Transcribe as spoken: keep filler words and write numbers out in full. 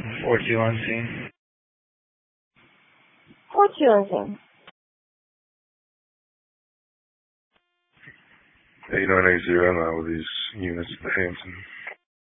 four two on scene. four two on scene. eight nine eight zero now with these units at Hampton.